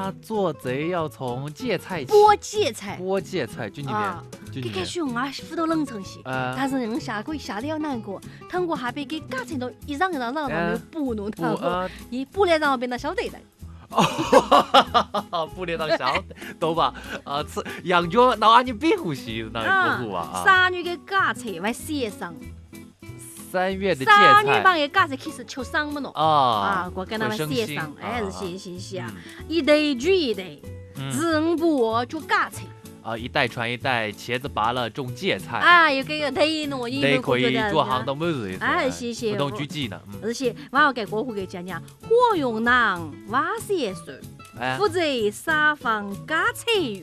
那做贼要从芥菜起。 剥芥菜。 剥芥菜，就里面，就里面。 给熊啊，糊到冷成些。但是人下可以下得要难过，通过下边给夹成到一张上面补弄它，你补了然后变得小对的。 补了当小对吧？吃羊角那俺你别呼吸那个过啊。 3月的芥菜vai写上。 3月的芥菜。 3月帮个芥菜开始吃上么喏。我跟他们写上，是写啊，一代传一代，人不就芥菜。 一代传一代，茄子拔了种芥菜。 有这个对喏，你都可以做行当么子？ 谢。 不懂举几呢？ 而且我要给过户给讲讲，火用囊挖些水，负责撒放芥菜鱼。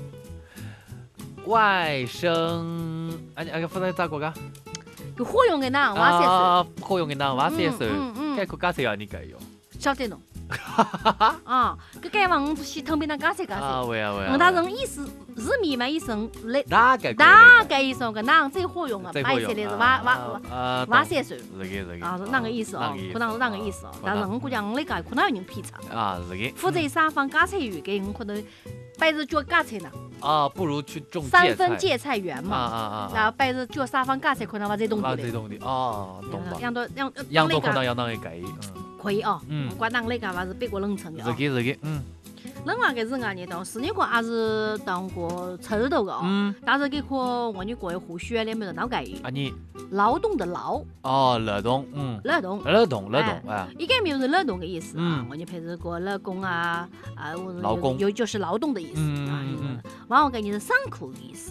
外甥，负责咋个个？ 就火用的囊挖些水。 火用的囊挖些水，这个芥菜要你改哟。 晓得喏。这改往系统边那芥菜。 为啊。 他人意思日米嘛一生来大概一生个囊最火用啊，白色的是挖些水。 是那个意思哦，可能是那个意思哦。但是我估计我那个可能有人批查。 是的。 负责撒放芥菜园，给我可能白日做芥菜呢。 不如去种 3分芥菜园嘛。然后白日做撒放芥菜，可能把这东西。 懂吧。 样都可能要那个改。 可以哦，我当那个还是别个冷成的。 是的。 另外个是俺呢，当时你看还是当过抽头的哦。但是给可我你过胡学的没有脑改。 你劳动的劳。 劳动。劳动。 一个没有是劳动的意思啊。我你配是个劳工啊劳工有就是劳动的意思啊。然后给你是上课的意思。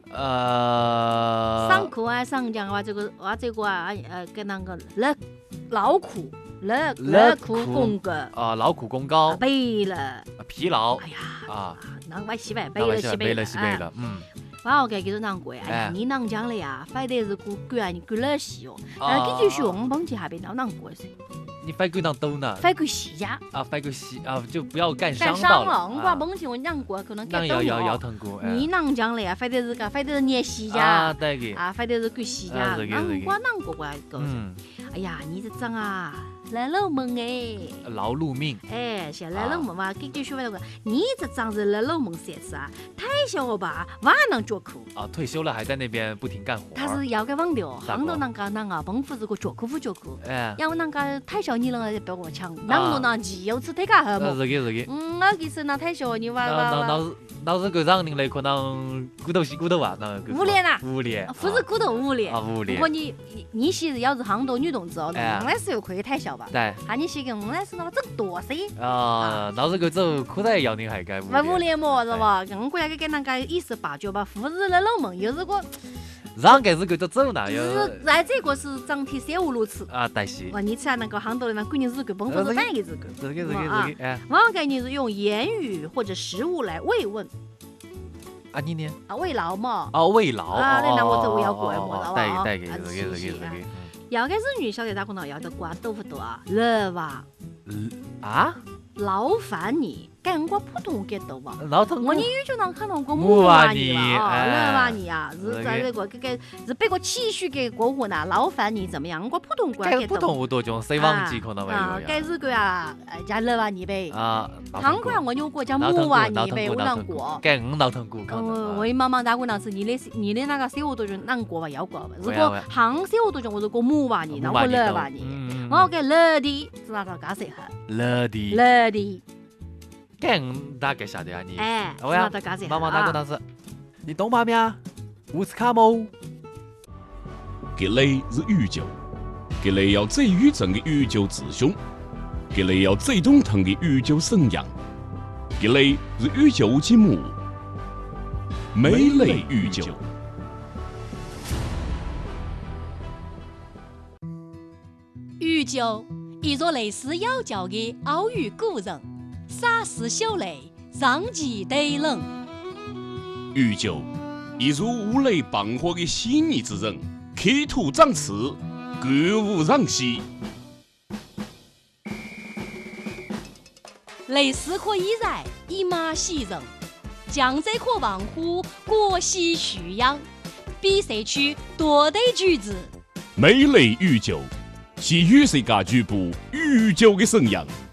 上课上讲话这个跟那个劳苦。劳苦功高劳苦功高， 背了疲劳， 难怪西北背了， 然后给这难过你能讲了呀，反正是管你管了细哦，给继续我们去下边闹难过噻。 你反过当兜呢？ 反过细呀！ 反过细就不要干伤到了。我讲蒙起我难过，可能干到要疼过。 你能讲了呀？反正是捏细呀！ 对个。 反正是管细呀。我难过过高兴。哎呀，你这张啊！来老猛劳碌命现在老猛嘛，给学问了你这张是来老猛3次啊，太小了吧，晚能脚苦退休了还在那边不停干活。 他是要个忘掉，很多人家奔赴这个脚苦，要不人家太小你了别我强，那么急有次太干好么？ 是的。 我其实那太小你娃老是个让人来可能骨头啊，那无脸呐，不是骨头无脸。不过你其实要是很多女同志哦，那是又可以太小。 对， 你写给我们是那么整多噻老是个走裤带要你还该无脸么是吧？我国家给人家意思八九吧，富日的老猛又是个让给是个走呢， 是在这个是整体三无如此但是你吃那个很多人那闺女日个本不是半个日个我给你是用言语或者食物来慰问你呢慰劳嘛慰劳那我这我要过嘛带给要个日语晓得咋个呢？要得管豆腐多热哇劳烦你，跟我普通给豆吧。我你就能看到过木娃你了热哇你啊，是在这个是别个期许给过户呢，劳烦你怎么样？我普通管给豆。 普通有多种，谁忘记可能会有。 该日个加热哇你呗韩国我有过叫木娃你呗，我难过。 该闹腾过。 我妈妈打过那次，你的那个小伙多就难过吧，要过吧。如果杭小伙多就我是过木娃你，那我热哇你。我给热的是那个干谁哈？ 热的。该大概晓得你。妈妈打过当时，你懂吗咩？乌斯卡姆。 吉雷是宇宙，吉雷要最宇宙的宇宙之兄，吉雷要最懂腾的宇宙神样，吉雷是宇宙之母，美丽宇宙。 宇宙，一座类似妖教的奥语古人，洒丝秀雷，上极对冷。 宇宙，一如五雷傍火的细腻之人，刻土长刺，歌舞让息。 雷丝可以然，以马喜人；江水可望乎，国喜徐扬。比赛区多对句子， 美丽宇宙。是与世界局部宇宙的神样。